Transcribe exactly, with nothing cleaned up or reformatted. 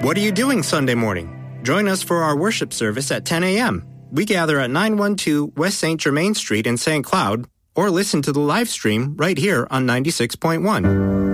What are you doing Sunday morning? Join us for our worship service at ten a.m. We gather at nine twelve West Saint Germain Street in Saint Cloud, or listen to the live stream right here on ninety-six point one.